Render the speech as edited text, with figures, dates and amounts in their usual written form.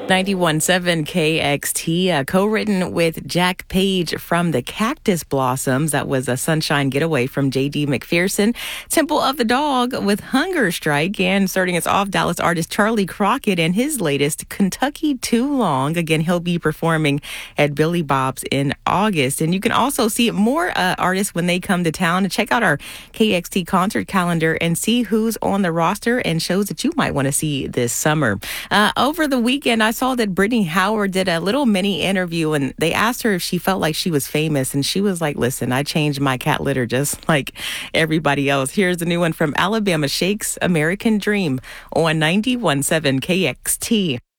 91.7 KXT, co-written with Jack Page from the Cactus Blossoms. That was a Sunshine Getaway from J.D. McPherson. Temple of the Dog with Hunger Strike. And starting us off, Dallas artist Charlie Crockett and his latest, Kentucky Too Long. Again, he'll be performing at Billy Bob's in August. And you can also see more artists when they come to town. Check out our KXT concert calendar and see who's on the roster and shows that you might want to see this summer. Over the weekend, I saw that Brittany Howard did a little mini interview, and they asked her if she felt like she was famous, and she was like, listen, I changed my cat litter just like everybody else. Here's the new one from Alabama Shakes, American Dream on 91.7 KXT.